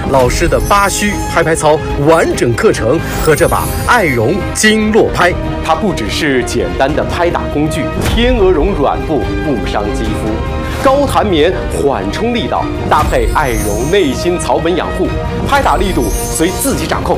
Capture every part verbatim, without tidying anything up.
老师的八虚拍拍操完整课程和这把爱绒经络拍。它不只是简单的拍打工具，天鹅绒软布不伤肌肤，高弹棉缓冲力道，搭配爱绒内心草本养护，拍打力度随自己掌控。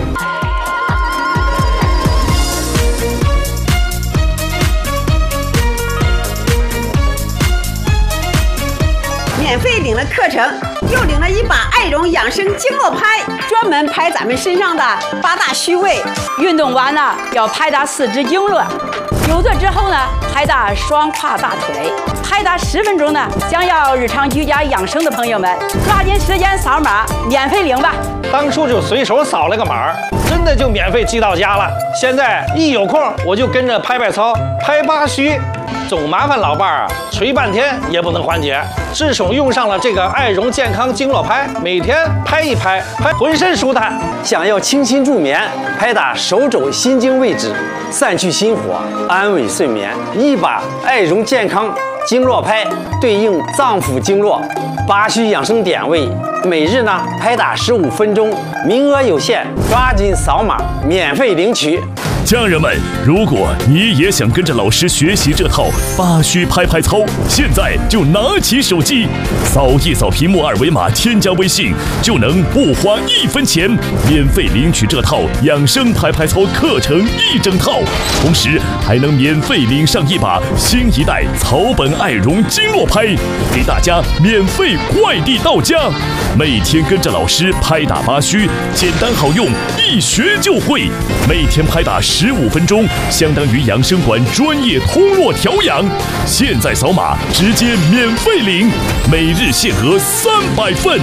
免费领了课程，又领了一把爱绒养生经络拍，专门拍咱们身上的八大虚位。 运动完呢，要拍打四肢经络；久坐之后呢，拍打双胯大腿。拍打十分钟呢，想要日常居家养生的朋友们，抓紧时间扫码免费领吧。 当初就随手扫了个码，真的就免费寄到家了。现在一有空我就跟着拍拍操，拍八虚。总麻烦老伴儿啊，捶半天也不能缓解。自从用上了这个爱绒健康经络拍，每天拍一拍，拍浑身舒坦。 想要清新助眠，拍打手肘心经位置，散去心火，安稳睡眠。一把爱绒健康经络拍对应脏腑经络八虚养生点位，每日呢拍打十五分钟，名额有限，抓紧扫码免费领取。 家人们，如果你也想跟着老师学习这套八虚拍拍操，现在就拿起手机，扫一扫屏幕二维码，添加微信，就能不花一分钱，免费领取这套养生拍拍操课程一整套，同时还能免费领上一把新一代草本爱绒经络拍，给大家免费快递到家。每天跟着老师拍打八虚，简单好用，一学就会。每天拍打十五分钟，相当于养生馆专业通络调养。现在扫码直接免费领，每日限额三百份。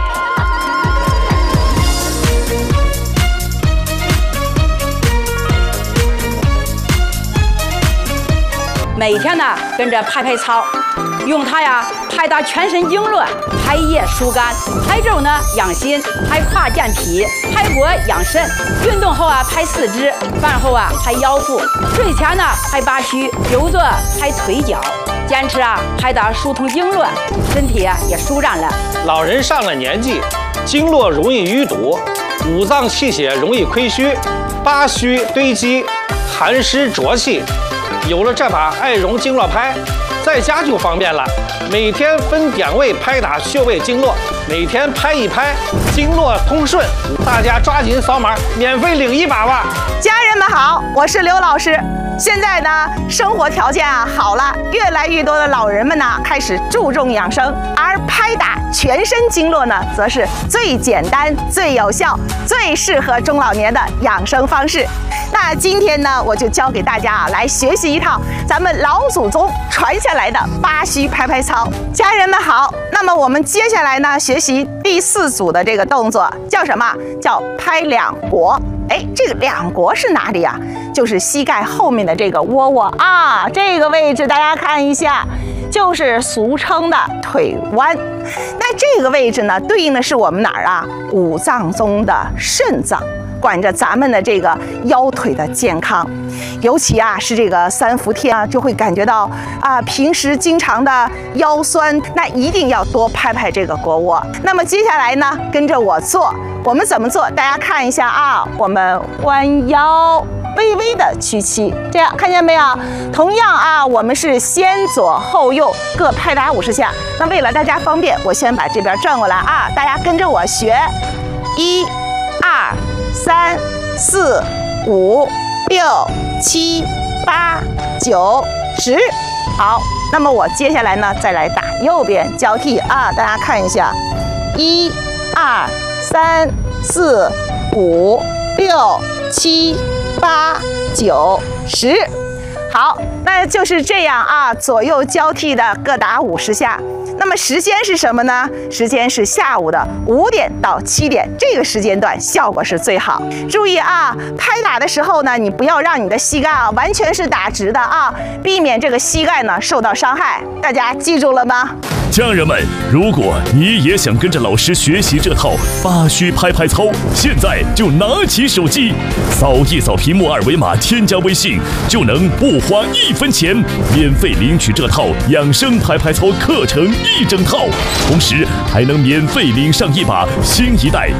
每天呢跟着拍拍操，用它呀拍打全身经络，拍腋疏肝，拍肘呢养心，拍胯健脾，拍脖养肾。运动后啊拍四肢，饭后啊拍腰腹，睡前呢拍八虚，久坐拍腿脚。坚持啊拍打疏通经络，身体啊也舒展了。 老人上了年纪，经络容易淤堵，五脏气血容易亏虚，八虚堆积，寒湿浊气。有了这把爱绒经络拍，在家就方便了。每天分点位拍打穴位经络，每天拍一拍，经络通顺。大家抓紧扫码，免费领一把吧！ 家人们好，我是刘老师。现在呢，生活条件啊好了，越来越多的老人们呢开始注重养生，而拍打全身经络呢，则是最简单、最有效、最适合中老年的养生方式。那今天呢，我就教给大家啊来学习一套咱们老祖宗传下来的八虚拍拍操。家人们好，那么我们接下来呢，学习第四组的这个动作，叫什么？叫拍两国。哎，这个两国是哪里啊？就是膝盖后面的这个窝窝啊，这个位置大家看一下，就是俗称的腿弯。那这个位置呢，对应的是我们哪儿啊？五脏中的肾脏，管着咱们的这个腰腿的健康。尤其啊是这个三伏天啊，就会感觉到啊平时经常的腰酸，那一定要多拍拍这个腘窝。那么接下来呢，跟着我做，我们怎么做？大家看一下啊，我们弯腰，微微的屈膝，这样看见没有？同样啊，我们是先左后右各拍打五十下。那为了大家方便，我先把这边转过来啊，大家跟着我学，一、二、三、四、五、六、七、八、九、十。好，那么我接下来呢，再来打右边交替啊，大家看一下，一、二、三、四、五、六、七、八、九、十。好，那就是这样啊，左右交替的各打五十下。那么时间是什么呢？时间是下午的五点到七点，这个时间段效果是最好。注意啊，拍打的时候呢，你不要让你的膝盖啊完全是打直的啊，避免这个膝盖呢受到伤害。大家记住了吗？ 家人们，如果你也想跟着老师学习这套八虚拍拍操，现在就拿起手机，扫一扫屏幕二维码，添加微信，就能不花一分钱，免费领取这套养生拍拍操课程一整套，同时还能免费领上一把新一代